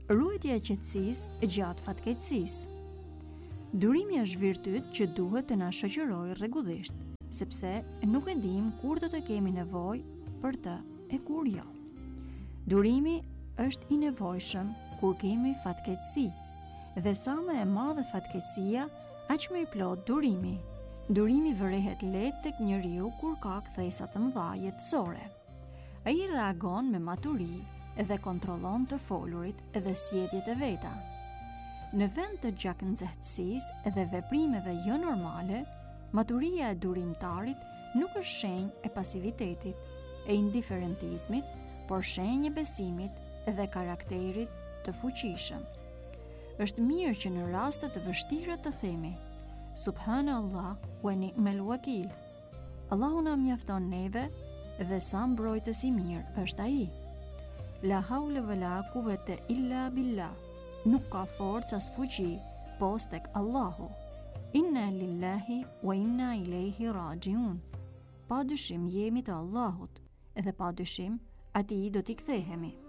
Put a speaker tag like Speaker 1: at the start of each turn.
Speaker 1: Ruajtja e qetësisë gjatë fatkeqësisë. Durimi është virtyt që duhet të na shoqërojë rregullisht, sepse nuk e dim kur do të kemi nevojë për të e kur jo. Durimi është i nevojshëm kur kemi fatkeqësi, dhe sa më e madhe fatkeqësia, aq më i plot durimi. Durimi vërehet lehtë tek njeriu kur ka kthesa të mëdha jetësore. Ai reagon me maturi dhe kontrollon të folurit dhe sjelljet e veta. Në vend të gjaknxehtësisë dhe veprimeve jo normale, maturia e durimtarit nuk është shenjë e pasivitetit, e indiferentizmit, por shenjë e besimit dhe karakterit të fuqishëm. Është mirë që në raste të vështira të themi: Subhanallah wa ni'mal wakil. Allahu na mjafton neve dhe sa mbrojtës i mirë është ai. La haule wala quwwata illa billah. Nuk ka forcë as fuqi pos tek Allahu. Inna lillahi wa inna ilaihi rajiun. Pa dyshim jemi të Allahut, edhe pa dyshim atij do t'i kthehemi.